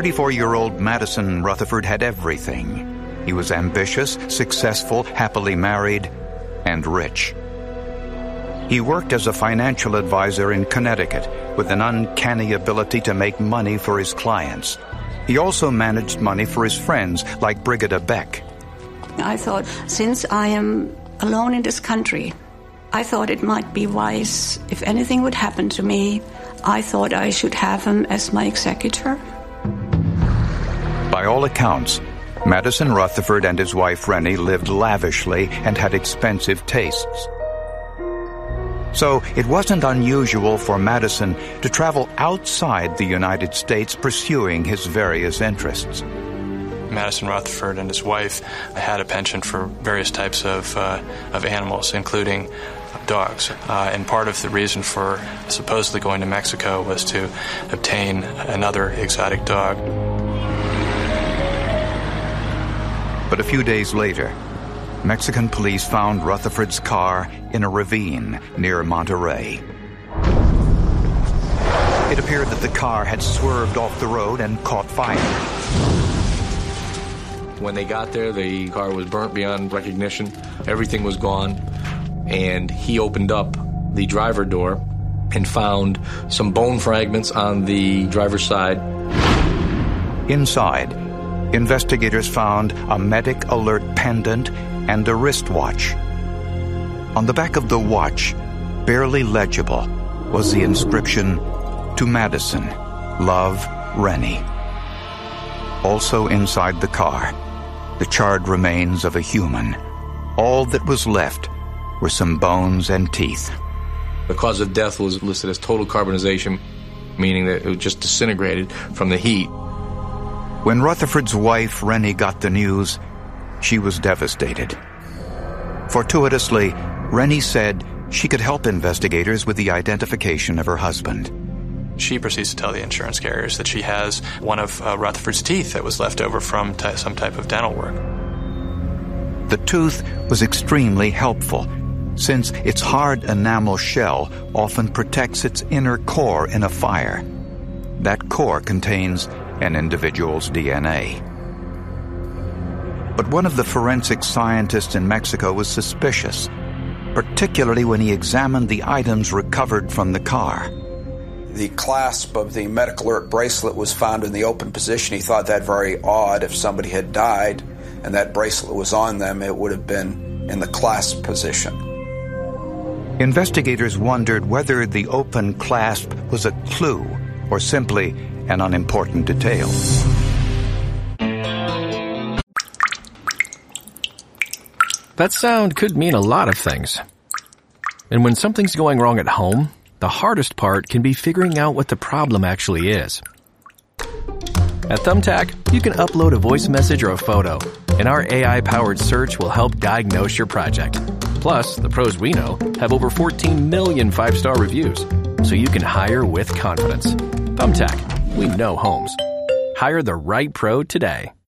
34-year-old Madison Rutherford had everything. He was ambitious, successful, happily married, and rich. He worked as a financial advisor in Connecticut with an uncanny ability to make money for his clients. He also managed money for his friends, like Brigida Beck. I thought, since I am alone in this country, I thought it might be wise, if anything would happen to me, I thought I should have him as my executor. By all accounts, Madison Rutherford and his wife Rennie lived lavishly and had expensive tastes. So it wasn't unusual for Madison to travel outside the United States pursuing his various interests. Madison Rutherford and his wife had a penchant for various types of animals, including dogs. And part of the reason for supposedly going to Mexico was to obtain another exotic dog. But a few days later, Mexican police found Rutherford's car in a ravine near Monterrey. It appeared that the car had swerved off the road and caught fire. When they got there, the car was burnt beyond recognition. Everything was gone. And he opened up the driver door and found some bone fragments on the driver's side. Inside, investigators found a medic alert pendant and a wristwatch. On the back of the watch, barely legible, was the inscription, "To Madison, love, Rennie." Also inside the car, the charred remains of a human. All that was left were some bones and teeth. The cause of death was listed as total carbonization, meaning that it just disintegrated from the heat. When Rutherford's wife, Rennie, got the news, she was devastated. Fortuitously, Rennie said she could help investigators with the identification of her husband. She proceeds to tell the insurance carriers that she has one of Rutherford's teeth that was left over from some type of dental work. The tooth was extremely helpful, since its hard enamel shell often protects its inner core in a fire. That core contains an individual's DNA. But one of the forensic scientists in Mexico was suspicious, particularly when he examined the items recovered from the car. The clasp of the medical alert bracelet was found in the open position. He thought that very odd. If somebody had died and that bracelet was on them, it would have been in the clasp position. Investigators wondered whether the open clasp was a clue or simply an unimportant detail. That sound could mean a lot of things. And when something's going wrong at home, the hardest part can be figuring out what the problem actually is. At Thumbtack, you can upload a voice message or a photo, and our AI-powered search will help diagnose your project. Plus, the pros we know have over 14 million 5-star reviews, so you can hire with confidence. Thumbtack, we know homes. Hire the right pro today.